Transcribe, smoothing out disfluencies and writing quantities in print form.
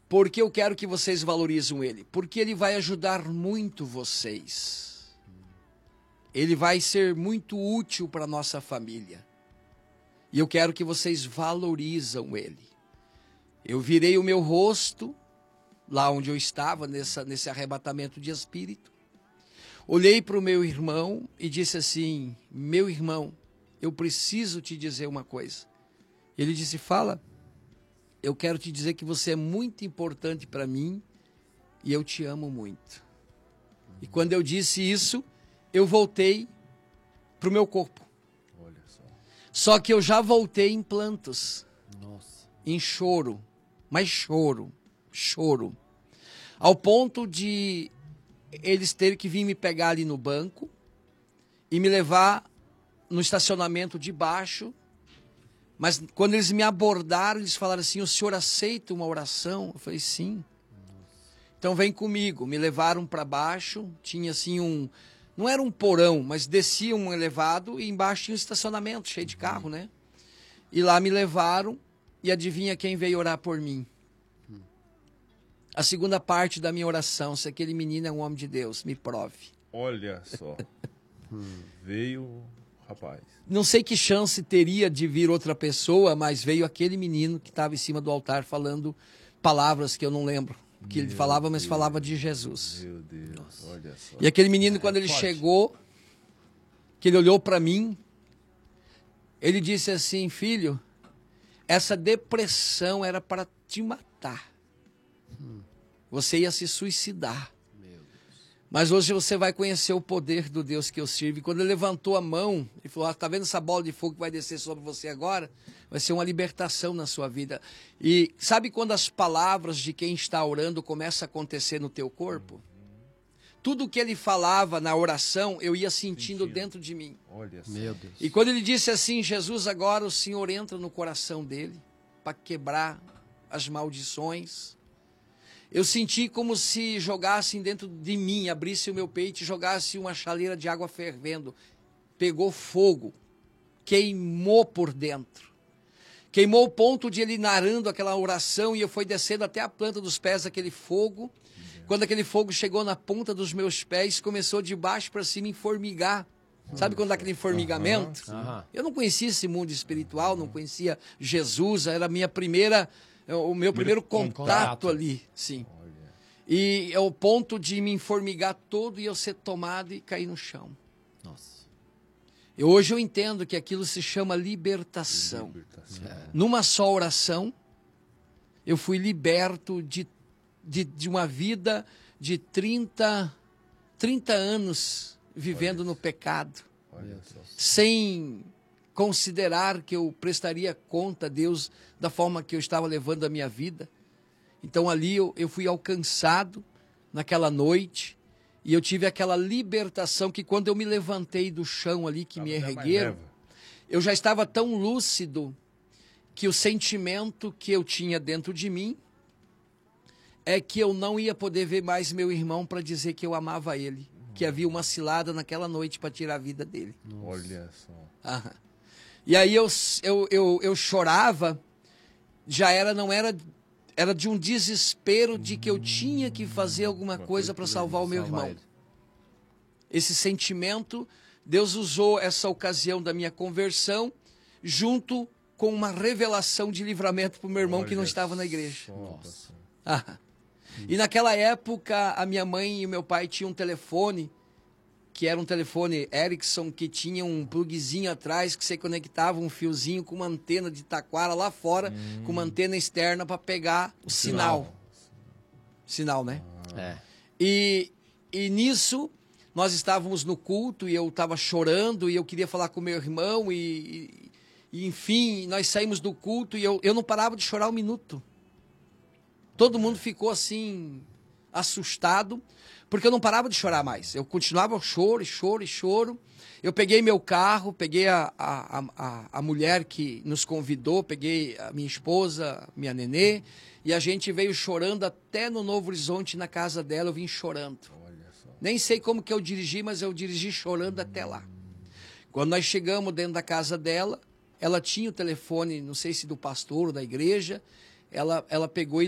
Porque eu quero que vocês valorizem ele. Porque ele vai ajudar muito vocês. Ele vai ser muito útil para a nossa família. E eu quero que vocês valorizem ele. Eu virei o meu rosto, lá onde eu estava, nesse arrebatamento de espírito. Olhei para o meu irmão e disse assim: meu irmão, eu preciso te dizer uma coisa. Ele disse: fala. Eu quero te dizer que você é muito importante para mim e eu te amo muito. E quando eu disse isso, eu voltei para o meu corpo. Olha só. Só que eu já voltei em plantos. Nossa. Em choro. Mas choro. Choro. Ao ponto de eles terem que vir me pegar ali no banco e me levar no estacionamento de baixo. Mas quando eles me abordaram, eles falaram assim: o senhor aceita uma oração? Eu falei: sim. Então vem comigo. Me levaram para baixo, tinha assim não era um porão, mas descia um elevado e embaixo tinha um estacionamento cheio de carro, né? E lá me levaram e adivinha quem veio orar por mim? A segunda parte da minha oração: se aquele menino é um homem de Deus, me prove. Olha só. Veio o rapaz. Não sei que chance teria de vir outra pessoa, mas veio aquele menino que estava em cima do altar falando palavras que eu não lembro. Que ele falava, mas falava de Jesus. Meu Deus, olha só. E aquele menino, quando ele chegou, que ele olhou para mim, ele disse assim: filho, essa depressão era para te matar. Você ia se suicidar. Mas hoje você vai conhecer o poder do Deus que eu sirvo. E quando ele levantou a mão, ele falou: tá vendo essa bola de fogo que vai descer sobre você agora? Vai ser uma libertação na sua vida. E sabe quando as palavras de quem está orando começam a acontecer no teu corpo? Tudo o que ele falava na oração, eu ia sentindo dentro de mim. Olha só. Meu Deus. E quando ele disse assim: Jesus, agora o Senhor entra no coração dele para quebrar as maldições. Eu senti como se jogassem dentro de mim, abrisse o meu peito e jogasse uma chaleira de água fervendo. Pegou fogo, queimou por dentro. Queimou o ponto de ele narrando aquela oração e eu fui descendo até a planta dos pés daquele fogo. Quando aquele fogo chegou na ponta dos meus pés, começou de baixo para cima a formigar. Sabe quando dá aquele formigamento? Eu não conhecia esse mundo espiritual, não conhecia Jesus, era a minha o meu primeiro contato ali, sim. E é o ponto de me formigar todo e eu ser tomado e cair no chão. Nossa. E hoje eu entendo que aquilo se chama libertação. Numa só oração, eu fui liberto de uma vida de 30 anos vivendo no pecado. Sem considerar que eu prestaria conta a Deus da forma que eu estava levando a minha vida. Então ali eu fui alcançado naquela noite e eu tive aquela libertação que quando eu me levantei do chão ali, que me ergueram, eu já estava tão lúcido que o sentimento que eu tinha dentro de mim é que eu não ia poder ver mais meu irmão para dizer que eu amava ele, que havia uma cilada naquela noite para tirar a vida dele. Olha só. Aham. E aí eu chorava, era de um desespero de que eu tinha que fazer alguma coisa para salvar o meu irmão. Esse sentimento, Deus usou essa ocasião da minha conversão junto com uma revelação de livramento para o meu irmão que não estava na igreja. Nossa. E naquela época, a minha mãe e o meu pai tinham um telefone, que era um telefone Ericsson, que tinha um plugzinho atrás, que você conectava um fiozinho com uma antena de taquara lá fora, com uma antena externa para pegar o sinal. Sinal, né? E nisso, nós estávamos no culto e eu estava chorando e eu queria falar com meu irmão e enfim, nós saímos do culto e eu não parava de chorar um minuto. Todo mundo ficou assim, assustado, porque eu não parava de chorar mais. Eu continuava choro, choro e choro. Eu peguei meu carro, peguei a mulher que nos convidou, peguei a minha esposa, minha nenê, e a gente veio chorando até no Novo Horizonte, na casa dela, eu vim chorando. Nem sei como que eu dirigi, mas eu dirigi chorando até lá. Quando nós chegamos dentro da casa dela, ela tinha o telefone, não sei se do pastor ou da igreja, ela pegou e